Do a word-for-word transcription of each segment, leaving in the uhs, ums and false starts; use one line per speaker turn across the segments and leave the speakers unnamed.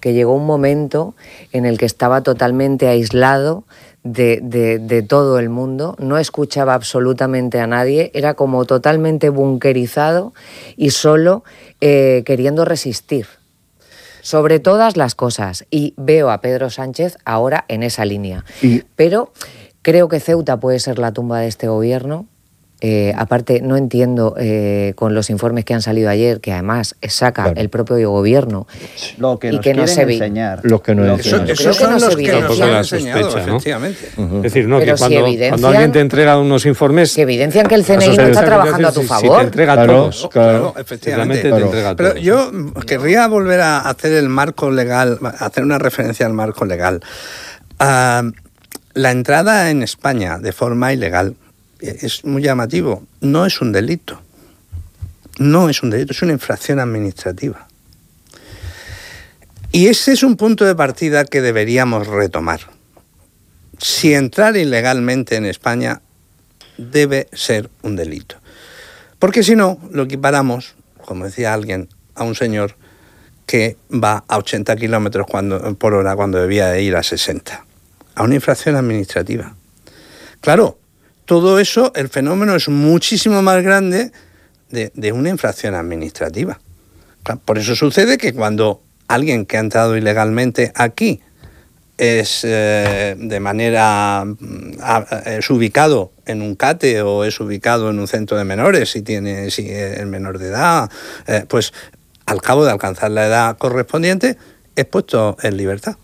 que llegó un momento en el que estaba totalmente aislado de, de, de todo el mundo, no escuchaba absolutamente a nadie, era como totalmente bunkerizado y solo eh, queriendo resistir sobre todas las cosas. Y veo a Pedro Sánchez ahora en esa línea. Y... Pero creo que Ceuta puede ser la tumba de este gobierno. Eh, aparte, no entiendo eh, con los informes que han salido ayer, que además saca claro. el propio gobierno
lo que
y
nos
que no se
enseñar.
Los que nos
eso,
enseñan.
Esos son
no
los que nos han
la
enseñado,
sospecha, ¿no?
efectivamente.
Uh-huh. Es decir, no,
Pero
que cuando,
si
cuando alguien te entrega unos informes...
Que evidencian que el C N I no está trabajando a tu
si,
favor.
Si te entrega
claro,
todos.
Claro,
claro, efectivamente.
Claro. Te entrega
Pero
todos.
yo querría volver a hacer el marco legal, hacer una referencia al marco legal. Uh, la entrada en España de forma ilegal es muy llamativo. No es un delito. No es un delito, es una infracción administrativa. Y ese es un punto de partida que deberíamos retomar. Si entrar ilegalmente en España debe ser un delito. Porque si no, lo equiparamos, como decía alguien, a un señor que va a ochenta kilómetros por hora cuando debía de ir a sesenta. A una infracción administrativa. Claro, todo eso, el fenómeno es muchísimo más grande de, de una infracción administrativa. Por eso sucede que cuando alguien que ha entrado ilegalmente aquí es eh, de manera es ubicado en un CATE o es ubicado en un centro de menores si tiene si es menor de edad, eh, pues al cabo de alcanzar la edad correspondiente es puesto en libertad.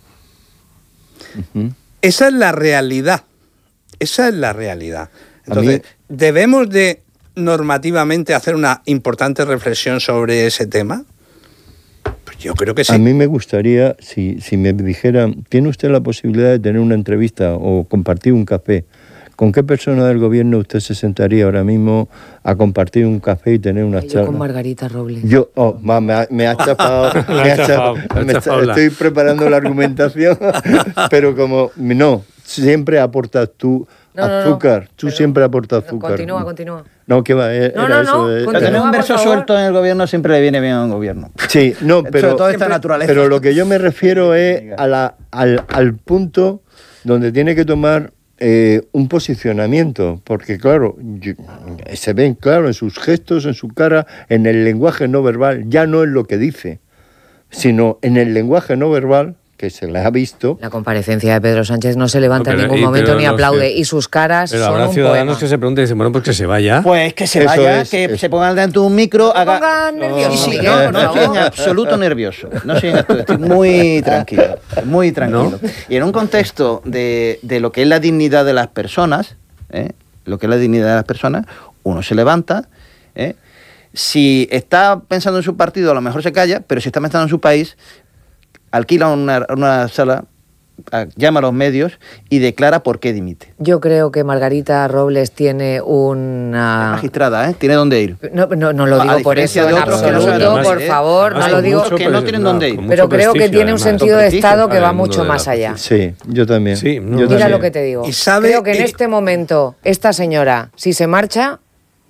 Uh-huh. Esa es la realidad. Esa es la realidad. Entonces, mí... ¿debemos de normativamente hacer una importante reflexión sobre ese tema? Pues yo creo que sí.
A mí me gustaría, si, si me dijeran, ¿tiene usted la posibilidad de tener una entrevista o compartir un café? ¿Con qué persona del gobierno usted se sentaría ahora mismo a compartir un café y tener una
yo
charla?
Yo con Margarita Robles.
Yo, oh, ma, me, ha, me ha chapado, me ha chapado, me está, estoy preparando la argumentación, pero como, no, siempre aportas tú no, azúcar, no, no, tú siempre aportas azúcar.
Continúa, continúa.
No, que va, era
no, no,
eso.
No,
de,
continúa, tener un verso suelto en el gobierno siempre le viene bien a un gobierno.
Sí, no, pero,
sobre todo esta naturaleza.
Pero lo que yo me refiero es a la, al, al punto donde tiene que tomar Eh, un posicionamiento, porque claro, yo, se ven claro en sus gestos, en su cara, en el lenguaje no verbal, ya no es lo que dice, sino en el lenguaje no verbal que se le ha visto.
La comparecencia de Pedro Sánchez no se levanta no, pero, en ningún momento ni
no,
aplaude,
sí.
y sus caras
pero
son
habrá
un
ciudadanos
poema.
que se pregunten y dicen, bueno, pues que se vaya.
Pues que se
eso
vaya,
es,
que
es.
se pongan delante de un micro,
no
haga...
pongan nervioso,
sí, sí,
Miguel,
no,
por
no
favor.
estoy en absoluto nervioso, no estoy, en esto, estoy muy tranquilo, muy tranquilo. ¿No? Y en un contexto de, de lo que es la dignidad de las personas, ¿eh? lo que es la dignidad de las personas, uno se levanta, ¿eh? si está pensando en su partido a lo mejor se calla, pero si está pensando en su país, alquila una, una sala, llama a los medios y declara por qué dimite.
Yo creo que Margarita Robles tiene una...
Es magistrada, ¿eh? Tiene dónde ir.
No, no, no lo digo por eso,
de
en
otros
absoluto,
no
por favor, no lo digo...
que no tienen dónde ir.
Pero creo que tiene un sentido de Estado que va mucho más allá.
Sí, yo también.
Sí, no,
yo
Mira
también.
lo que te digo.
Y sabe,
creo que en
y...
este momento, esta señora, si se marcha,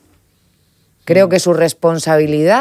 creo que su responsabilidad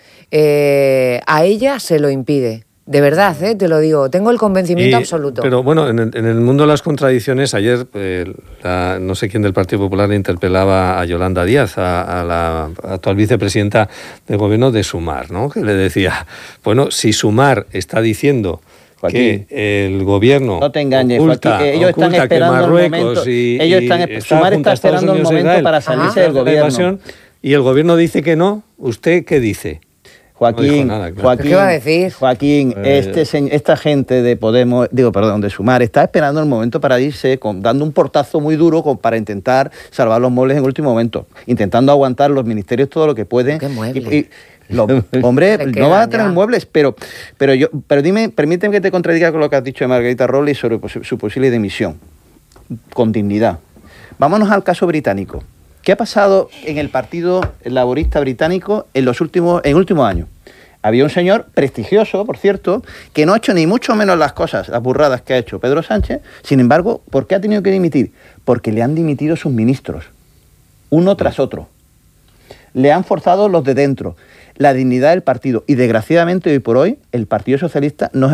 eh, a ella se lo impide. De verdad, ¿eh? Te lo digo, tengo el convencimiento
y,
absoluto.
Pero bueno, en el, en el mundo de las contradicciones, ayer eh, la, no sé quién del Partido Popular le interpelaba a Yolanda Díaz, a, a la actual vicepresidenta del gobierno de Sumar, ¿no? Que le decía, bueno, si Sumar está diciendo Joaquín, que el gobierno
no te engañes,
oculta,
Joaquín, ellos
oculta
están esperando
que Marruecos
el momento,
y,
ellos están,
y
Sumar está esperando el momento Israel, para salirse del gobierno.
Invasión, y el gobierno dice que no, ¿usted qué dice?
Joaquín,
no nada, claro.
Joaquín,
¿qué va a decir?
Joaquín, eh, este, esta gente de Podemos, digo, perdón, de Sumar, está esperando el momento para irse, con, dando un portazo muy duro con, para intentar salvar los muebles en el último momento, intentando aguantar los ministerios todo lo que pueden.
¿Qué muebles?
Y, y, lo, hombre, no van a tener ya. muebles, pero, pero yo, pero dime, permíteme que te contradiga con lo que has dicho de Margarita Robles sobre su posible dimisión, con dignidad. Vámonos al caso británico. ¿Qué ha pasado en el Partido Laborista Británico en los últimos, en últimos años? Había un señor prestigioso, por cierto, que no ha hecho ni mucho menos las cosas, las burradas que ha hecho Pedro Sánchez. Sin embargo, ¿por qué ha tenido que dimitir? Porque le han dimitido sus ministros, uno tras otro. Le han forzado los de dentro, la dignidad del partido. Y desgraciadamente, hoy por hoy, el Partido Socialista no es